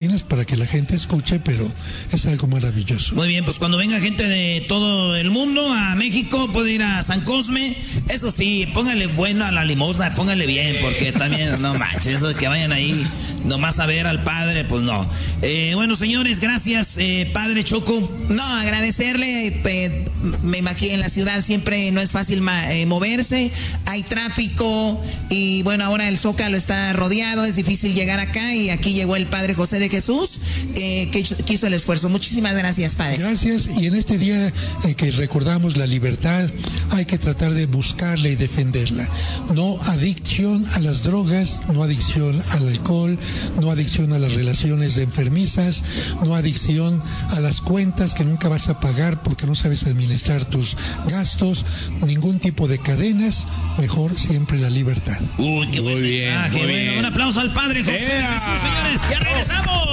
bocinas para que la gente escuche, pero es algo maravilloso. Muy bien, pues cuando venga gente de todo el mundo a México, puede ir a San Cosme. Eso sí, póngale bueno a la limosna, póngale bien, porque también, no manches, eso de que vayan ahí nomás a ver al padre, pues no. Bueno, señores, gracias, padre Choco. No, agradecerle, me imagino en la ciudad siempre no es fácil moverse, hay tráfico y bueno, ahora el Zócalo está rodeado, es difícil llegar acá y aquí llegó el padre José de Jesús, que hizo el esfuerzo. Muchísimas gracias, padre. Gracias, y en este día que recordamos la libertad, hay que tratar de buscarla y defenderla. No adicción a las drogas, no adicción al alcohol, no adicción a las relaciones enfermizas, no adicción a las cuentas que nunca vas a pagar porque no sabes administrar tus gastos, ningún tipo de cadenas, mejor siempre la libertad. Uy, qué buen mensaje. Bueno, un aplauso al padre José de Jesús, señores. ¡Ya regresamos!